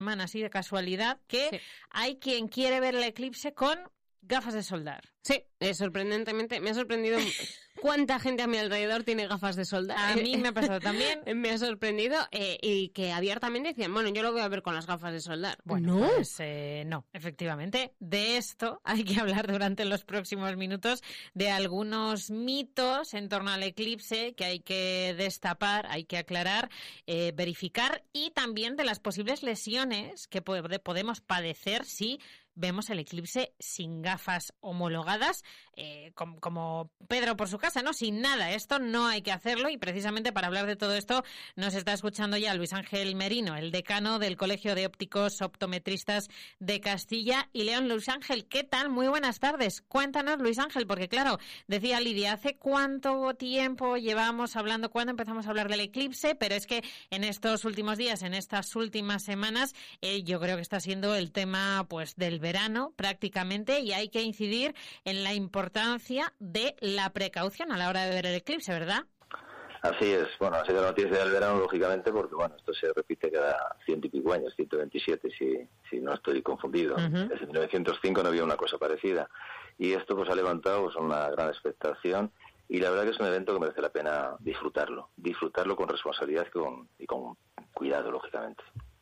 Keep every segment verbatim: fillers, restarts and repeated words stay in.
semana, así de casualidad, que sí. Hay quien quiere ver el eclipse con gafas de soldar. Sí, eh, sorprendentemente, me ha sorprendido cuánta gente a mi alrededor tiene gafas de soldar. A mí me ha pasado también. Me ha sorprendido eh, y que abiertamente decían, bueno, yo lo voy a ver con las gafas de soldar. Bueno, ¿no? Pues eh, no, efectivamente. De esto hay que hablar durante los próximos minutos, de algunos mitos en torno al eclipse que hay que destapar, hay que aclarar, eh, verificar, y también de las posibles lesiones que podemos padecer si vemos el eclipse sin gafas homologadas, eh, como, como Pedro por su casa, ¿no? Sin nada. Esto no hay que hacerlo, y precisamente para hablar de todo esto nos está escuchando ya Luis Ángel Merino, el decano del Colegio de Ópticos Optometristas de Castilla y León. Luis Ángel, ¿qué tal? Muy buenas tardes. Cuéntanos, Luis Ángel, porque claro, decía Lidia, ¿hace cuánto tiempo llevamos hablando, cuándo empezamos a hablar del eclipse? Pero es que en estos últimos días, en estas últimas semanas, eh, yo creo que está siendo el tema pues del verano prácticamente, y hay que incidir en la importancia de la precaución a la hora de ver el eclipse, ¿verdad? Así es. Bueno, ha sido la noticia del verano, lógicamente, porque bueno, esto se repite cada ciento y pico años, ciento veintisiete, si, si no estoy confundido. Uh-huh. Desde mil novecientos cinco no había una cosa parecida. Y esto pues ha levantado pues, una gran expectación, y la verdad que es un evento que merece la pena disfrutarlo. Disfrutarlo con responsabilidad y con, y con cuidado, lógicamente.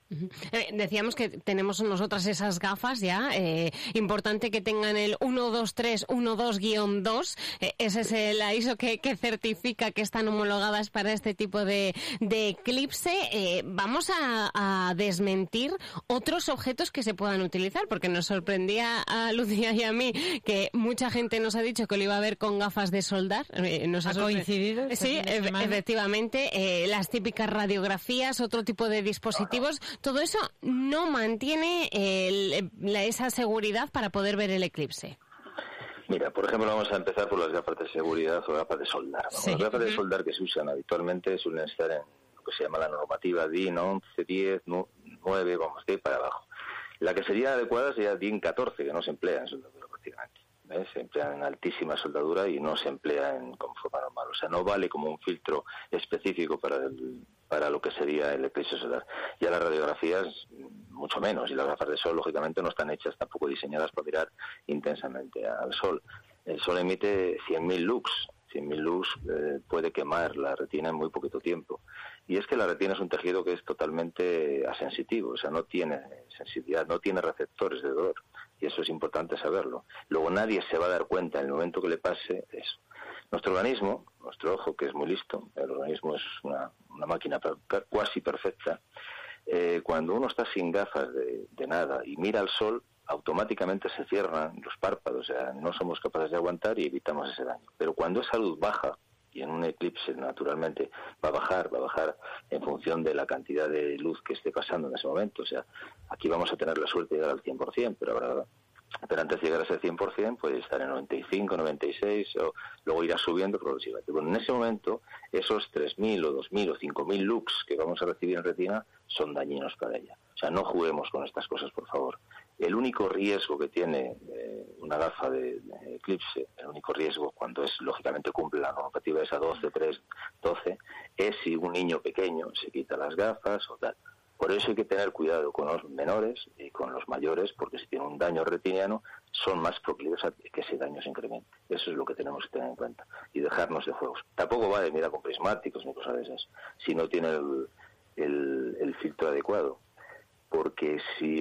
Eh, decíamos que tenemos nosotras esas gafas ya, eh, importante que tengan el uno dos tres uno dos guión dos, eh, ese es el I S O que, que certifica que están homologadas para este tipo de, de eclipse. Eh, vamos a, a desmentir otros objetos que se puedan utilizar, porque nos sorprendía a Lucía y a mí que mucha gente nos ha dicho que lo iba a ver con gafas de soldar. Eh, ¿Nos ha, ha coincidido? Sí, e- efectivamente, eh, las típicas radiografías, otro tipo de dispositivos. Todo eso no mantiene el, la, esa seguridad para poder ver el eclipse. Mira, por ejemplo, vamos a empezar por las gafas de seguridad o gafas de soldar. Sí. Las gafas de soldar que se usan habitualmente suelen estar en lo que se llama la normativa D I N once, diez, nueve, vamos, de para abajo. La que sería adecuada sería D I N catorce, que no se emplea en soldadura prácticamente. ¿Ves? Se emplea en altísima soldadura y no se emplea en como forma normal. O sea, no vale como un filtro específico para el, para lo que sería el eclipse solar. Ya las radiografías, mucho menos, y las gafas de sol, lógicamente, no están hechas, tampoco diseñadas para mirar intensamente al sol. El sol emite cien mil lux. cien mil lux eh, puede quemar la retina en muy poquito tiempo. Y es que la retina es un tejido que es totalmente asensitivo, o sea, no tiene sensibilidad, no tiene receptores de dolor. Y eso es importante saberlo. Luego nadie se va a dar cuenta en el momento que le pase eso. Nuestro organismo, nuestro ojo, que es muy listo, el organismo es una, una máquina per, cuasi perfecta, eh, cuando uno está sin gafas de, de nada y mira al sol, automáticamente se cierran los párpados, o sea, no somos capaces de aguantar y evitamos ese daño. Pero cuando esa luz baja, y en un eclipse naturalmente va a bajar, va a bajar en función de la cantidad de luz que esté pasando en ese momento, o sea, aquí vamos a tener la suerte de llegar al cien por ciento, pero ahora, pero antes de llegar a ese cien por ciento puede estar en noventa y cinco, noventa y seis, o luego irá subiendo progresivamente. Bueno, en ese momento, esos tres mil o dos mil o cinco mil lux que vamos a recibir en retina son dañinos para ella. O sea, no juguemos con estas cosas, por favor. El único riesgo que tiene eh, una gafa de, de eclipse, el único riesgo cuando es lógicamente cumple la normativa esa doce, tres, doce, es si un niño pequeño se quita las gafas o tal. Por eso hay que tener cuidado con los menores y con los mayores, porque si tienen un daño retiniano son más proclives a que ese daño se incremente. Eso es lo que tenemos que tener en cuenta y dejarnos de juegos. Tampoco vale mirar con prismáticos ni cosas de esas, si no tiene el, el, el filtro adecuado. Porque si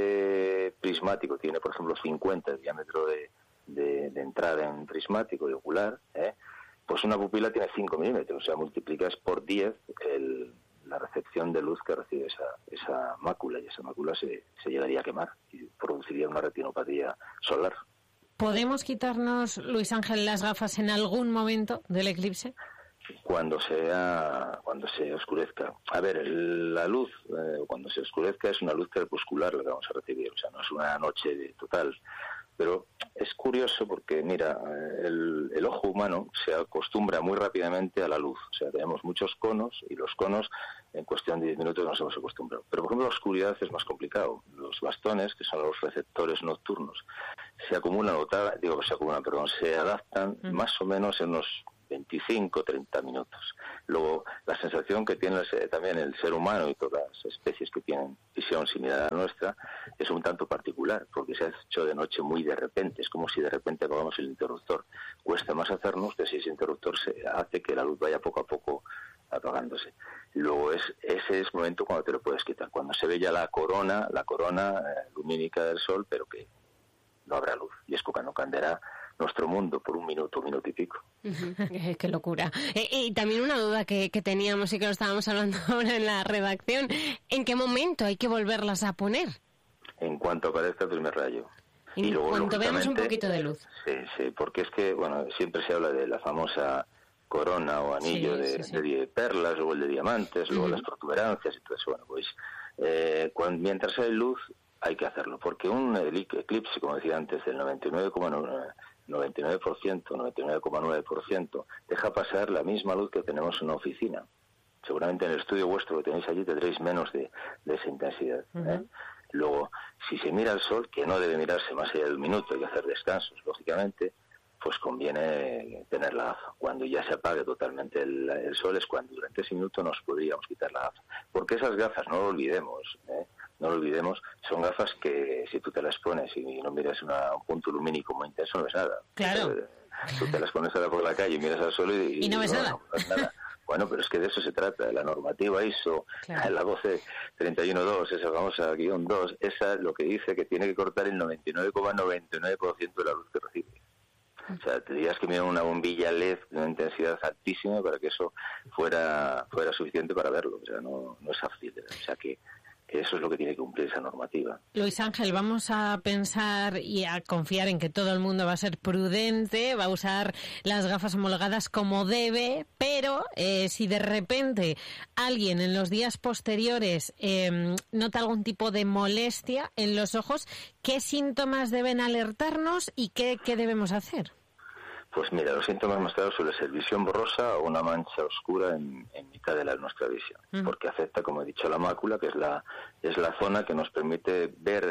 ese prismático tiene, por ejemplo, cincuenta el diámetro de, de, de entrada en prismático y ocular, ¿eh? pues una pupila tiene cinco milímetros, o sea, multiplicas por diez el, la recepción de luz que recibe esa, esa mácula, y esa mácula se, se llegaría a quemar y produciría una retinopatía solar. ¿Podemos quitarnos, Luis Ángel, las gafas en algún momento del eclipse? Cuando sea, cuando se oscurezca. A ver, el, la luz, eh, cuando se oscurezca, es una luz crepuscular la que vamos a recibir, o sea, no es una noche de total. Pero es curioso porque, mira, el, el ojo humano se acostumbra muy rápidamente a la luz. O sea, tenemos muchos conos y los conos, en cuestión de diez minutos, nos hemos acostumbrado. Pero, por ejemplo, la oscuridad es más complicado. Los bastones, que son los receptores nocturnos, se acumulan, o tal, digo que se acumulan, perdón, se adaptan uh-huh. más o menos en unos veinticinco, treinta minutos. Luego, la sensación que tiene también el ser humano y todas las especies que tienen visión similar a la nuestra es un tanto particular, porque se ha hecho de noche muy de repente. Es como si de repente apagamos el interruptor. Cuesta más hacernos que si ese interruptor se hace que la luz vaya poco a poco apagándose. Luego es ese es el momento cuando te lo puedes quitar, cuando se ve ya la corona, la corona eh, lumínica del sol, pero que no habrá luz. Y es cuando cambiará nuestro mundo por un minuto, un minuto y pico. Uh-huh. eh, ¡Qué locura! Eh, y también una duda que, que teníamos y que lo estábamos hablando ahora en la redacción. ¿En qué momento hay que volverlas a poner? En cuanto aparezca el primer rayo. En y luego, cuanto veamos un poquito de luz. Sí, sí, porque es que, bueno, siempre se habla de la famosa corona o anillo sí, de, sí, sí. de perlas, luego el de diamantes, luego uh-huh. las protuberancias y todo eso. Bueno, pues eh, cuando, mientras hay luz hay que hacerlo, porque un eclipse, como decía antes, del noventa y nueve coma nueve por ciento, noventa y nueve coma nueve por ciento, deja pasar la misma luz que tenemos en una oficina. Seguramente en el estudio vuestro que tenéis allí tendréis menos de, de esa intensidad. Uh-huh. ¿eh? Luego, si se mira al sol, que no debe mirarse más allá de un minuto, hay que hacer descansos, lógicamente, pues conviene tener la gafa. Cuando ya se apague totalmente el, el sol es cuando durante ese minuto nos podríamos quitar la gafa. Porque esas gafas, no lo olvidemos, ¿eh? no lo olvidemos, son gafas que si tú te las pones y no miras una, un punto lumínico muy intenso, no ves nada. Claro. Tú te las pones ahora por la calle y miras al sol y, y no ves no, nada. No, no ves nada. Bueno, pero es que de eso se trata. La normativa I S O, claro. la doce treinta y uno dos, esa famosa guión dos, esa lo que dice que tiene que cortar el noventa y nueve coma noventa y nueve por ciento de la luz que recibe. O sea, tendrías que mirar una bombilla L E D de una intensidad altísima para que eso fuera fuera suficiente para verlo. O sea, no, no es fácil. O sea, que eso es lo que tiene que cumplir esa normativa. Luis Ángel, vamos a pensar y a confiar en que todo el mundo va a ser prudente, va a usar las gafas homologadas como debe, pero eh, si de repente alguien en los días posteriores eh, nota algún tipo de molestia en los ojos, ¿qué síntomas deben alertarnos y qué, qué debemos hacer? Pues mira, los síntomas más claros suelen ser visión borrosa o una mancha oscura en, en mitad de la, nuestra visión, mm. porque afecta, como he dicho, la mácula, que es la es la zona que nos permite ver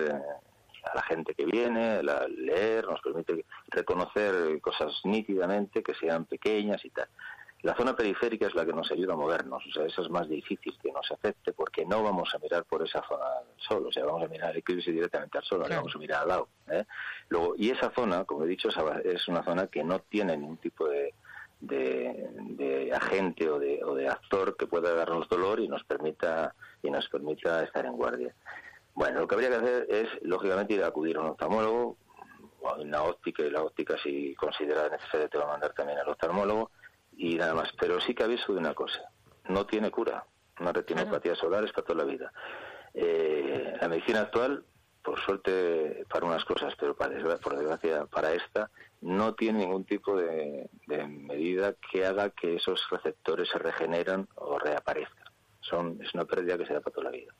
a la gente que viene, la, leer, nos permite reconocer cosas nítidamente, que sean pequeñas y tal. La zona periférica es la que nos ayuda a movernos, o sea, eso es más difícil que nos afecte porque no vamos a mirar por esa zona del sol, o sea, vamos a mirar el eclipse directamente al sol, claro. no vamos a mirar al lado. ¿eh? Luego, y esa zona, como he dicho, es una zona que no tiene ningún tipo de, de, de agente o de, o de actor que pueda darnos dolor y nos permita y nos permita estar en guardia. Bueno, lo que habría que hacer es, lógicamente, ir a acudir a un oftalmólogo, o a una óptica, y la óptica, si considera necesario, te va a mandar también al oftalmólogo, y nada más, pero sí que aviso de una cosa, no tiene cura, una retinopatía claro. solar es para toda la vida. Eh, la medicina actual, por suerte para unas cosas, pero para, por desgracia para esta, no tiene ningún tipo de, de medida que haga que esos receptores se regeneran o reaparezcan. Son, es una pérdida que se da para toda la vida.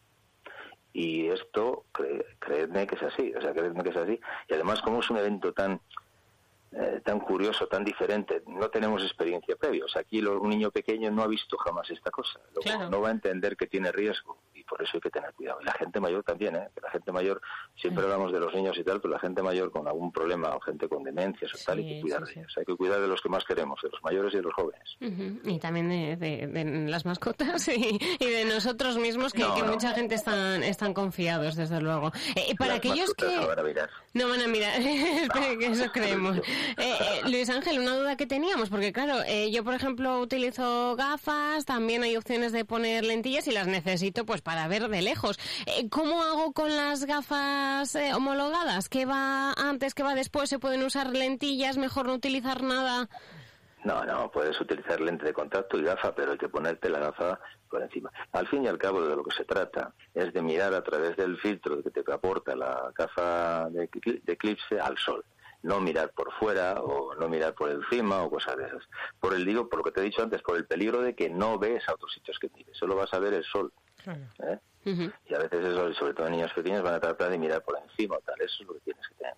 Y esto, cre, creedme que es así, o sea, creedme que es así. Y además, como es un evento tan... Eh, tan curioso, tan diferente, no tenemos experiencia previa. O sea, aquí lo, un niño pequeño no ha visto jamás esta cosa, luego claro. no va a entender que tiene riesgo y por eso hay que tener cuidado. Y la gente mayor también, ¿eh? Que la gente mayor, siempre hablamos de los niños y tal, pero la gente mayor con algún problema o gente con demencias o sí, tal, hay que cuidar sí, de ellos. Sí. Hay que cuidar de los que más queremos, de los mayores y de los jóvenes. Uh-huh. Y también de, de, de las mascotas y, y de nosotros mismos, que, no, que no. mucha gente están, están confiados, desde luego. Eh, para las aquellos que... No van a mirar. No van a mirar, no. que eso creemos. Eh, eh, Luis Ángel, una duda que teníamos, porque claro, eh, yo por ejemplo utilizo gafas, también hay opciones de poner lentillas y las necesito pues para ver de lejos. Eh, ¿Cómo hago con las gafas eh, homologadas? ¿Qué va antes, qué va después? ¿Se pueden usar lentillas? ¿Mejor no utilizar nada? No, no, puedes utilizar lente de contacto y gafa, pero hay que ponerte la gafa por encima. Al fin y al cabo, de lo que se trata es de mirar a través del filtro que te aporta la gafa de, de eclipse al sol. No mirar por fuera o no mirar por encima o cosas de esas. Por el digo, por lo que te he dicho antes, por el peligro de que no ves a otros sitios que mires, solo vas a ver el sol. ¿eh? Uh-huh. Y a veces eso, sobre todo en niños pequeños, van a tratar de mirar por encima o tal. Eso es lo que tienes que tener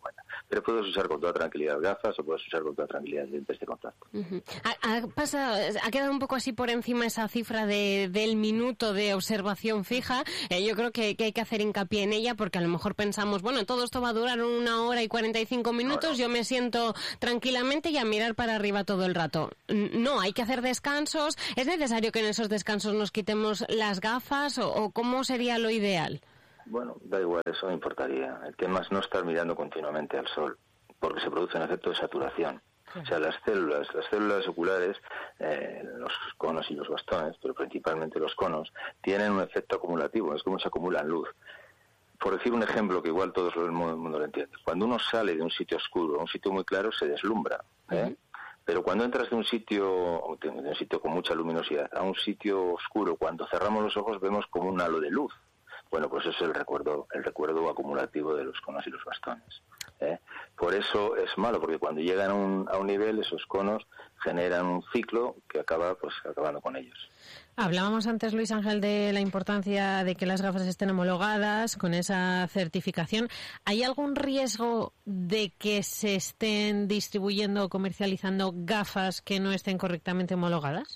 cuenta. Pero puedes usar con toda tranquilidad gafas o puedes usar con toda tranquilidad lentes de contacto. Uh-huh. Ha, ha, pasa, ha quedado un poco así por encima esa cifra de, del minuto de observación fija. Eh, yo creo que, que hay que hacer hincapié en ella porque a lo mejor pensamos, bueno, todo esto va a durar una hora y cuarenta y cinco minutos, no, no. Yo me siento tranquilamente y a mirar para arriba todo el rato. No, hay que hacer descansos. ¿Es necesario que en esos descansos nos quitemos las gafas o, o cómo sería lo ideal? Bueno, da igual, eso no importaría. El tema es no estar mirando continuamente al sol, porque se produce un efecto de saturación. Sí. O sea, las células, las células oculares, eh, los conos y los bastones, pero principalmente los conos, tienen un efecto acumulativo, es como se acumulan luz. Por decir un ejemplo que igual todo el mundo lo entiende. Cuando uno sale de un sitio oscuro a un sitio muy claro, se deslumbra, ¿eh? Uh-huh. Pero cuando entras de un sitio de un sitio con mucha luminosidad a un sitio oscuro, cuando cerramos los ojos vemos como un halo de luz. Bueno, pues eso es el recuerdo, el recuerdo acumulativo de los conos y los bastones, ¿eh? Por eso es malo, porque cuando llegan a un, a un nivel, esos conos generan un ciclo que acaba pues acabando con ellos. Hablábamos antes, Luis Ángel, de la importancia de que las gafas estén homologadas con esa certificación. ¿Hay algún riesgo de que se estén distribuyendo o comercializando gafas que no estén correctamente homologadas?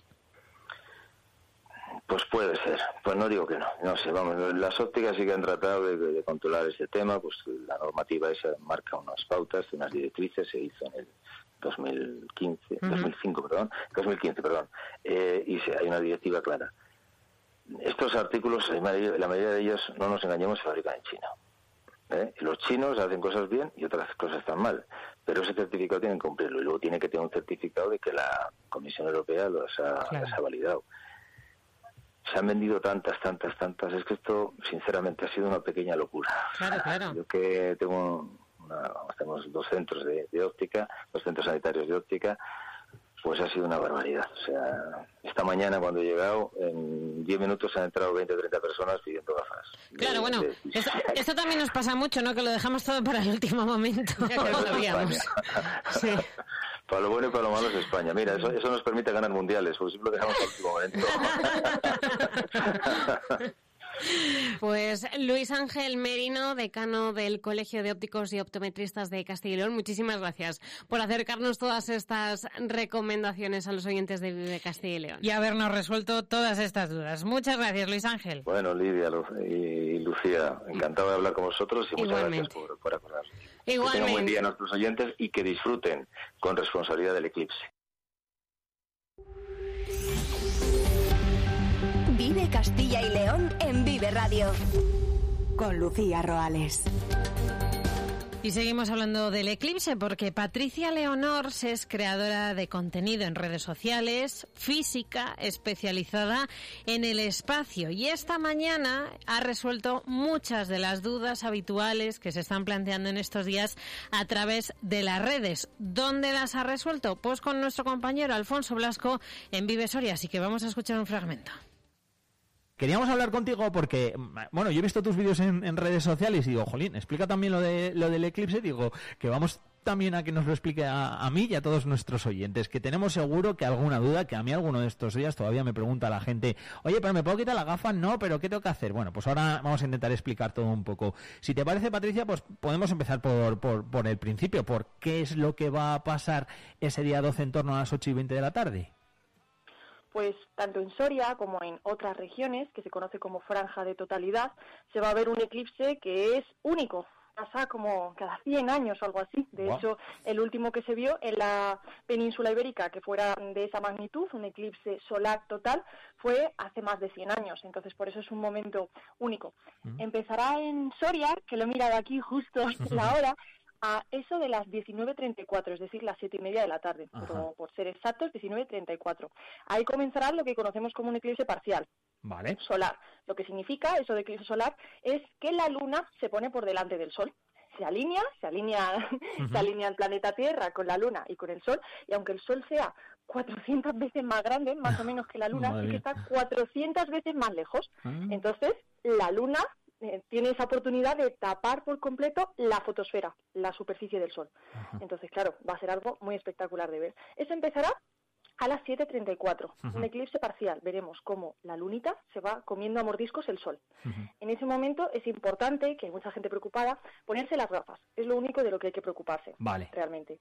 Pues puede ser, pues no digo que no, no sé, vamos, las ópticas sí que han tratado de, de controlar ese tema, pues la normativa esa marca unas pautas, unas directrices, se hizo en el dos mil quince, uh-huh. dos mil cinco, perdón, dos mil quince, perdón, eh, y se, hay una directiva clara. Estos artículos, la mayoría, la mayoría de ellos, no nos engañemos, se fabrican en China. ¿Eh? Los chinos hacen cosas bien y otras cosas están mal, pero ese certificado tienen que cumplirlo y luego tiene que tener un certificado de que la Comisión Europea los ha, claro. los ha validado. Se han vendido tantas, tantas, tantas. Es que esto, sinceramente, ha sido una pequeña locura. Claro, claro. Yo que tengo una, tenemos dos centros de, de óptica, dos centros sanitarios de óptica, pues ha sido una barbaridad. O sea, esta mañana cuando he llegado, en diez minutos han entrado veinte o treinta personas pidiendo gafas. Claro, de, bueno, de... Esto, esto también nos pasa mucho, ¿no? Que lo dejamos todo para el último momento. Ya que lo sabíamos. Sí. Para lo bueno y para lo malo es España. Mira, eso, eso nos permite ganar mundiales, porque siempre lo dejamos al último momento. Pues Luis Ángel Merino, decano del Colegio de Ópticos y Optometristas de Castilla y León, muchísimas gracias por acercarnos todas estas recomendaciones a los oyentes de Vive Castilla y León. Y habernos resuelto todas estas dudas. Muchas gracias, Luis Ángel. Bueno, Lidia y Lucía, encantado de hablar con vosotros y muchas Igualmente. gracias por, por acordarnos. Igualmente. Que tengan buen día a nuestros oyentes y que disfruten con responsabilidad del eclipse. Vive Castilla y León en Vive Radio con Lucía Roales. Y seguimos hablando del eclipse porque Patricia Leonors es creadora de contenido en redes sociales, física especializada en el espacio y esta mañana ha resuelto muchas de las dudas habituales que se están planteando en estos días a través de las redes. ¿Dónde las ha resuelto? Pues con nuestro compañero Alfonso Blasco en Vive Soria, así que vamos a escuchar un fragmento. Queríamos hablar contigo porque, bueno, yo he visto tus vídeos en, en redes sociales y digo, jolín, explica también lo de lo del eclipse. Digo, que vamos también a que nos lo explique a, a mí y a todos nuestros oyentes, que tenemos seguro que alguna duda, que a mí alguno de estos días todavía me pregunta la gente, oye, pero ¿me puedo quitar la gafa? No, pero ¿qué tengo que hacer? Bueno, pues ahora vamos a intentar explicar todo un poco. Si te parece, Patricia, pues podemos empezar por, por, por el principio, por qué es lo que va a pasar ese día doce en torno a las ocho y veinte de la tarde. Pues tanto en Soria como en otras regiones, que se conoce como franja de totalidad, se va a ver un eclipse que es único. Pasa como cada cien años o algo así. De wow. hecho, el último que se vio en la península ibérica, que fuera de esa magnitud, un eclipse solar total, fue hace más de cien años. Entonces, por eso es un momento único. Uh-huh. Empezará en Soria, que lo he mirado aquí justo la hora, a eso de las diecinueve treinta y cuatro, es decir, las siete y media de la tarde, pero por ser exactos, diecinueve treinta y cuatro. Ahí comenzará lo que conocemos como un eclipse parcial, vale. solar. Lo que significa eso de eclipse solar es que la luna se pone por delante del sol. Se alinea, se alinea, uh-huh. se alinea el planeta Tierra con la luna y con el sol, y aunque el sol sea cuatrocientas veces más grande, más o menos que la luna, sí que está cuatrocientas veces más lejos. Uh-huh. Entonces, la luna Eh, tiene esa oportunidad de tapar por completo la fotosfera, la superficie del Sol. Ajá. Entonces, claro, va a ser algo muy espectacular de ver. Eso empezará A las siete treinta y cuatro, Uh-huh. un eclipse parcial. Veremos cómo la lunita se va comiendo a mordiscos el sol. Uh-huh. En ese momento es importante, que hay mucha gente preocupada, ponerse las gafas. Es lo único de lo que hay que preocuparse, Vale. realmente.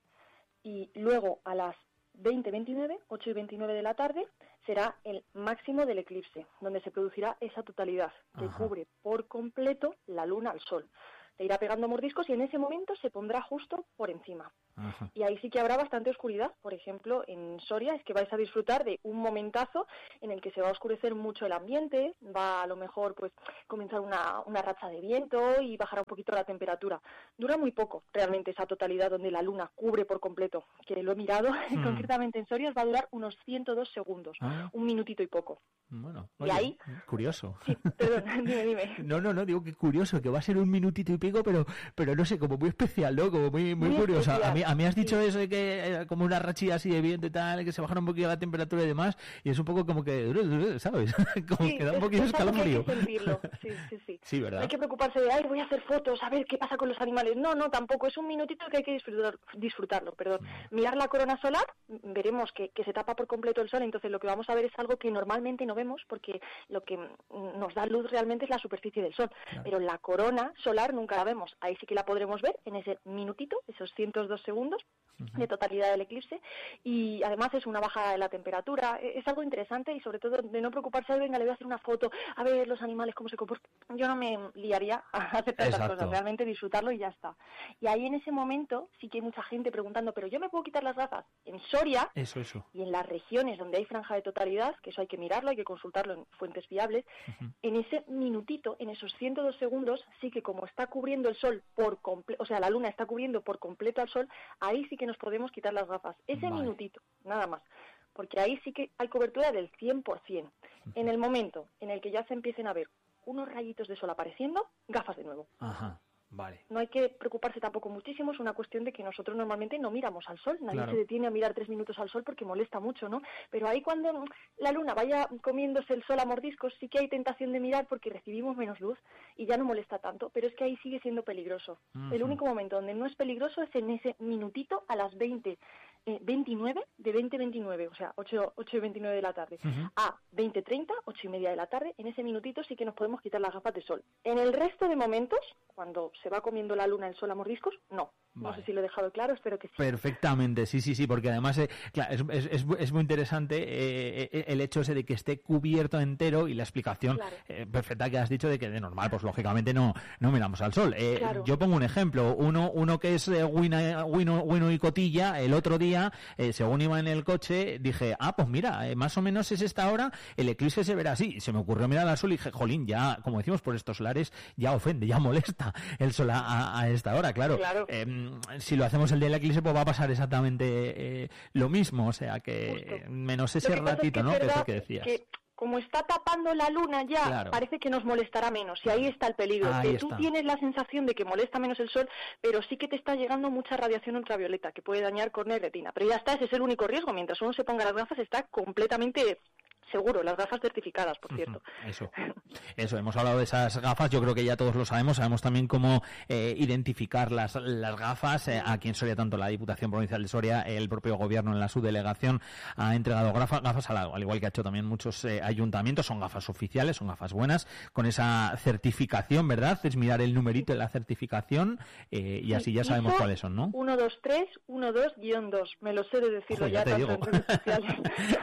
Y luego a las veinte veintinueve, ocho y veintinueve de la tarde, será el máximo del eclipse, donde se producirá esa totalidad que Ajá. cubre por completo la luna al sol. Te irá pegando mordiscos y en ese momento se pondrá justo por encima. Ajá. Y ahí sí que habrá bastante oscuridad. Por ejemplo, en Soria es que vais a disfrutar de un momentazo en el que se va a oscurecer mucho el ambiente, va a lo mejor pues comenzar una, una racha de viento y bajará un poquito la temperatura. Dura muy poco realmente esa totalidad donde la luna cubre por completo, que lo he mirado, Hmm. concretamente en Soria va a durar unos ciento dos segundos, Ah. un minutito y poco. Bueno, Y oye, ahí- curioso. Sí, perdón, dime, dime. No, no, no, digo que curioso, que va a ser un minutito y pico, pero pero no sé, como muy especial, ¿no? Como muy muy, Muy curioso. especial, A mí, a mí has dicho sí. eso de que eh, como una rachilla así de viento y tal, que se bajara un poquito la temperatura y demás, y es un poco como que, ¿sabes? Como Sí, que da un es- poquito de es algo que hay escalofrío. que sentirlo. Sí, sí, sí. Sí, No ¿verdad? hay que preocuparse de, ay, voy a hacer fotos, a ver qué pasa con los animales. No, no, tampoco. Es un minutito que hay que disfrutar, disfrutarlo. Perdón. Mirar la corona solar, veremos que, que se tapa por completo el sol, entonces lo que vamos a ver es algo que normalmente no vemos, porque lo que mm, nos da luz realmente es la superficie del sol. Claro. Pero la corona solar nunca la vemos. Ahí sí que la podremos ver en ese minutito, esos ciento dos segundos de totalidad del eclipse, y además es una bajada de la temperatura. E- Es algo interesante y sobre todo de no preocuparse de, venga, le voy a hacer una foto, a ver los animales cómo se comportan. Yo no me liaría a hacer tantas Exacto. cosas, realmente disfrutarlo y ya está. Y ahí en ese momento sí que hay mucha gente preguntando, pero yo me puedo quitar las gafas. En Soria Eso, eso. y en las regiones donde hay franja de totalidad, que eso hay que mirarlo, hay que consultarlo en fuentes fiables, Ujú. en ese minutito, en esos ciento dos segundos, sí que como está cubriendo el sol por completo, o sea, la luna está cubriendo por completo al sol, ahí sí que nos podemos quitar las gafas. Ese Vale. minutito, nada más. Porque ahí sí que hay cobertura del cien por ciento. En el momento en el que ya se empiecen a ver unos rayitos de sol apareciendo, gafas de nuevo. Ajá, vale. No hay que preocuparse tampoco muchísimo, es una cuestión de que nosotros normalmente no miramos al sol, nadie Claro. se detiene a mirar tres minutos al sol porque molesta mucho, ¿no? Pero ahí cuando mm, la luna vaya comiéndose el sol a mordiscos, sí que hay tentación de mirar porque recibimos menos luz y ya no molesta tanto, pero es que ahí sigue siendo peligroso. El Ujú. único momento donde no es peligroso es en ese minutito a las veinte veintinueve, de veinte veintinueve, o sea, ocho y veintinueve de la tarde, Ujú. a veinte treinta, ocho y media de la tarde, en ese minutito sí que nos podemos quitar las gafas de sol. En el resto de momentos, cuando se va comiendo la luna el sol a mordiscos, no. No Vale. sé si lo he dejado claro, espero que sí. Perfectamente, sí, sí, sí, porque además eh, claro, es, es, es, es muy interesante eh, eh, el hecho ese de que esté cubierto entero y la explicación Claro. eh, perfecta que has dicho de que de normal, pues lógicamente no, no miramos al sol. Eh, Claro. Yo pongo un ejemplo, uno, uno que es eh, Wino, Wino, Wino y Cotilla, el otro día, eh, según iba en el coche, dije, ah, pues mira, eh, más o menos es esta hora, el eclipse se verá así. Se me ocurrió mirar al sol y dije, jolín, ya, como decimos por estos lares, ya ofende, ya molesta el sol a, a- a esta hora, claro. Claro. Eh, si lo hacemos el día del eclipse, pues va a pasar exactamente eh, lo mismo, o sea que Justo. menos Lo ese que pasa es ratito, que ¿no? es Que es verdad lo que decías. que como está tapando la luna ya, Claro. parece que nos molestará menos. Y ahí está el peligro. Ahí que tú está. tienes la sensación de que molesta menos el sol, pero sí que te está llegando mucha radiación ultravioleta que puede dañar córnea y retina. Pero ya está, ese es el único riesgo. Mientras uno se ponga las gafas, está completamente seguro. Las gafas certificadas, por cierto. Ujú, Eso, eso, hemos hablado de esas gafas, yo creo que ya todos lo sabemos, sabemos también cómo eh, identificar las, las gafas. Eh, aquí en Soria, tanto la Diputación Provincial de Soria, el propio Gobierno en la subdelegación ha entregado gafas, gafas al, al igual que ha hecho también muchos eh, ayuntamientos, son gafas oficiales, son gafas buenas, con esa certificación, ¿verdad? Es mirar el numerito de la certificación eh, y así ya sabemos I S O cuáles son, ¿no? uno dos tres uno dos guión dos. Me lo sé de decirlo Ojo, ya ya, te tanto digo. en redes sociales.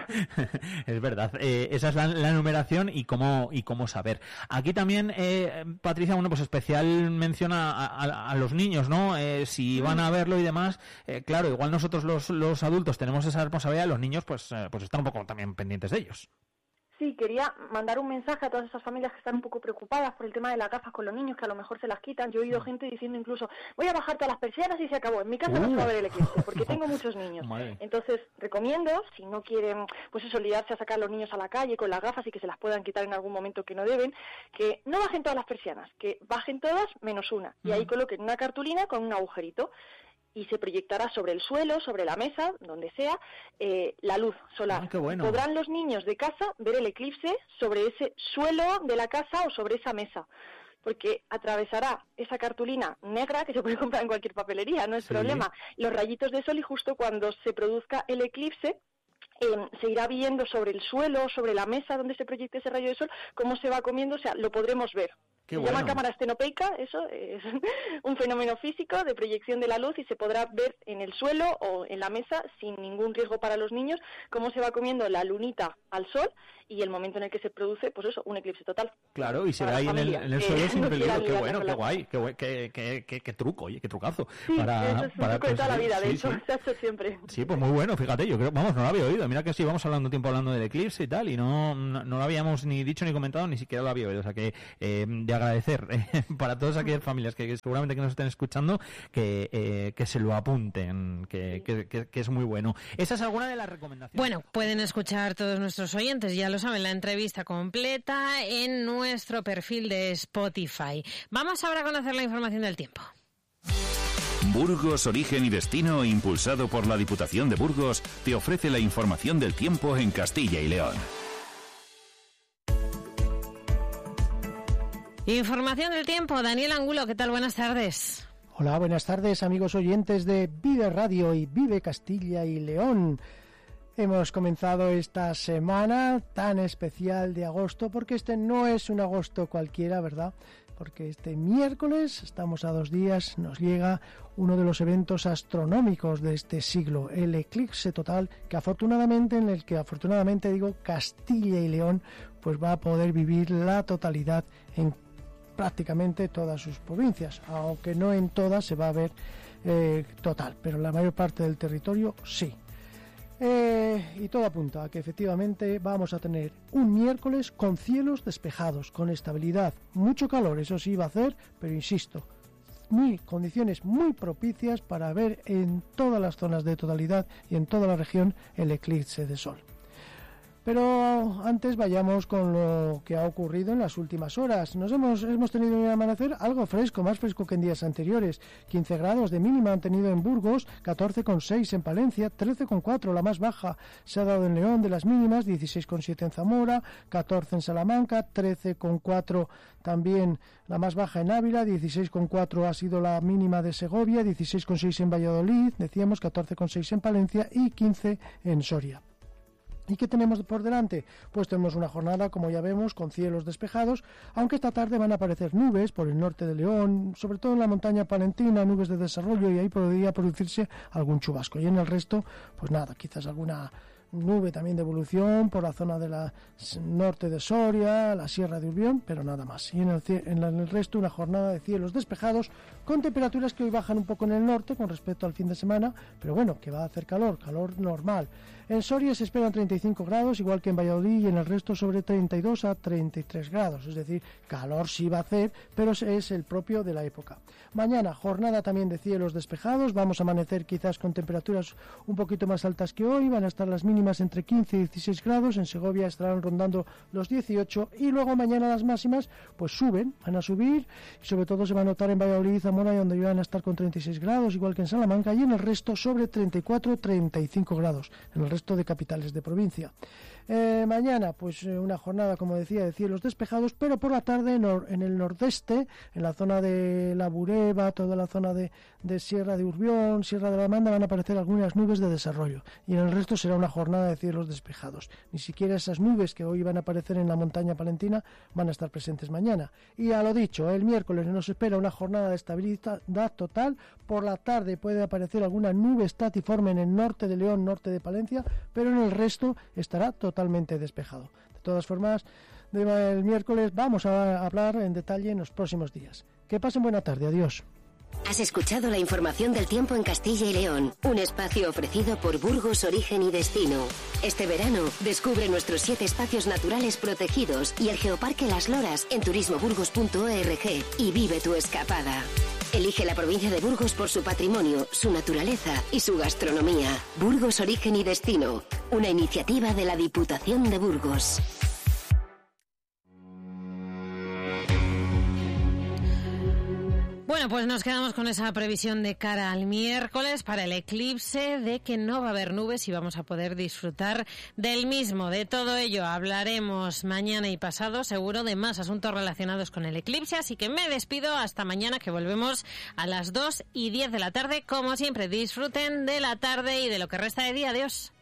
Es verdad. Eh, esa es la, la numeración y cómo y cómo saber. Aquí también, eh, Patricia, bueno, pues especial mención a, a- a los niños, ¿no? Eh, si van a verlo y demás, eh, claro, igual nosotros los, los adultos tenemos esa responsabilidad, los niños pues, eh, pues están un poco también pendientes de ellos. Sí, quería mandar un mensaje a todas esas familias que están un poco preocupadas por el tema de las gafas con los niños, que a lo mejor se las quitan. Yo he oído gente diciendo incluso, voy a bajar todas las persianas y se acabó. En mi casa no se va a ver el eclipse, porque tengo muchos niños. Madre. Entonces, recomiendo, si no quieren, pues eso, liarse a sacar a los niños a la calle con las gafas y que se las puedan quitar en algún momento que no deben, que no bajen todas las persianas, que bajen todas menos una. Y ahí coloquen una cartulina con un agujerito. Y se proyectará sobre el suelo, sobre la mesa, donde sea, eh, la luz solar. Ah, qué bueno. Podrán los niños de casa ver el eclipse sobre ese suelo de la casa o sobre esa mesa, porque atravesará esa cartulina negra que se puede comprar en cualquier papelería, no es Sí. problema, los rayitos de sol, y justo cuando se produzca el eclipse, Eh, se irá viendo sobre el suelo, sobre la mesa donde se proyecte ese rayo de sol, cómo se va comiendo, o sea, lo podremos ver. Qué se bueno. llama cámara estenopeica, eso es un fenómeno físico de proyección de la luz y se podrá ver en el suelo o en la mesa sin ningún riesgo para los niños cómo se va comiendo la lunita al sol y el momento en el que se produce, pues eso, un eclipse total. Claro, y será ahí en el, en el suelo sin peligro. Qué bueno, qué guay, qué, guay, qué, qué, qué, qué truco, oye, qué trucazo. Sí, para, eso es un para truco de toda la vida, de sí, hecho, sí. se ha hecho siempre. Sí, pues muy bueno, fíjate, yo creo, vamos, no lo había oído. Mira que sí, vamos hablando tiempo hablando del eclipse y tal, y no, no, no lo habíamos ni dicho ni comentado, ni siquiera lo había oído. O sea que eh, de agradecer eh, para todas aquellas familias que, que seguramente que nos estén escuchando, que, eh, que se lo apunten, que, que, que, que es muy bueno. Esa es alguna de las recomendaciones. Bueno, pueden escuchar todos nuestros oyentes, ya lo saben, la entrevista completa en nuestro perfil de Spotify. Vamos ahora a conocer la información del tiempo. Burgos, Origen y Destino, impulsado por la Diputación de Burgos, te ofrece la información del tiempo en Castilla y León. Información del tiempo, Daniel Angulo, ¿qué tal? Buenas tardes. Hola, buenas tardes, amigos oyentes de Vive Radio y Vive Castilla y León. Hemos comenzado esta semana tan especial de agosto, porque este no es un agosto cualquiera, ¿verdad? Porque este miércoles, estamos a dos días, nos llega uno de los eventos astronómicos de este siglo, el eclipse total, que afortunadamente, en el que afortunadamente digo, Castilla y León, pues va a poder vivir la totalidad en prácticamente todas sus provincias, aunque no en todas se va a ver eh, total, pero en la mayor parte del territorio sí. Eh, y todo apunta a que efectivamente vamos a tener un miércoles con cielos despejados, con estabilidad, mucho calor, eso sí va a hacer, pero insisto, muy, condiciones muy propicias para ver en todas las zonas de totalidad y en toda la región el eclipse de sol. Pero antes vayamos con lo que ha ocurrido en las últimas horas. Nos hemos, hemos tenido un amanecer algo fresco, más fresco que en días anteriores. quince grados de mínima han tenido en Burgos, catorce coma seis en Palencia, trece coma cuatro la más baja se ha dado en León de las mínimas, dieciséis coma siete en Zamora, catorce en Salamanca, trece coma cuatro también la más baja en Ávila, dieciséis coma cuatro ha sido la mínima de Segovia, dieciséis coma seis en Valladolid, decíamos catorce coma seis en Palencia y quince en Soria. ¿Y qué tenemos por delante? Pues tenemos una jornada, como ya vemos, con cielos despejados, aunque esta tarde van a aparecer nubes por el norte de León, sobre todo en la montaña palentina, nubes de desarrollo, y ahí podría producirse algún chubasco. Y en el resto, pues nada, quizás alguna nube también de evolución por la zona de la norte de Soria, la Sierra de Urbión, pero nada más. Y en el, en el resto una jornada de cielos despejados con temperaturas que hoy bajan un poco en el norte con respecto al fin de semana, pero bueno, que va a hacer calor, calor normal. En Soria se esperan treinta y cinco grados, igual que en Valladolid, y en el resto sobre treinta y dos a treinta y tres grados, es decir, calor sí va a hacer, pero es el propio de la época. Mañana, jornada también de cielos despejados, vamos a amanecer quizás con temperaturas un poquito más altas que hoy, van a estar las mínimas entre quince y dieciséis grados, en Segovia estarán rondando los dieciocho, y luego mañana las máximas pues suben, van a subir, y sobre todo se va a notar en Valladolid y Zamora, donde van a estar con treinta y seis grados, igual que en Salamanca, y en el resto sobre treinta y cuatro a treinta y cinco grados, en el resto de capitales de provincia. Eh, mañana, pues eh, una jornada, como decía, de cielos despejados, pero por la tarde nor- en el nordeste, en la zona de la Bureba, toda la zona de, de Sierra de Urbión, Sierra de la Manda, van a aparecer algunas nubes de desarrollo, y en el resto será una jornada de cielos despejados. Ni siquiera esas nubes que hoy van a aparecer en la montaña palentina van a estar presentes mañana. Y a lo dicho, el miércoles nos espera una jornada de estabilidad total. Por la tarde puede aparecer alguna nube estatiforme en el norte de León, norte de Palencia, pero en el resto estará totalmente despejado. De todas formas, el miércoles vamos a hablar en detalle en los próximos días. Que pasen buena tarde, adiós. Has escuchado la información del tiempo en Castilla y León, un espacio ofrecido por Burgos, Origen y Destino. Este verano, descubre nuestros siete espacios naturales protegidos y el Geoparque Las Loras en turismo burgos punto org y vive tu escapada. Elige la provincia de Burgos por su patrimonio, su naturaleza y su gastronomía. Burgos, Origen y Destino, una iniciativa de la Diputación de Burgos. Bueno, pues nos quedamos con esa previsión de cara al miércoles para el eclipse, de que no va a haber nubes y vamos a poder disfrutar del mismo. De todo ello hablaremos mañana y pasado, seguro, de más asuntos relacionados con el eclipse, así que me despido hasta mañana, que volvemos a las dos y diez de la tarde. Como siempre, disfruten de la tarde y de lo que resta de día. Adiós.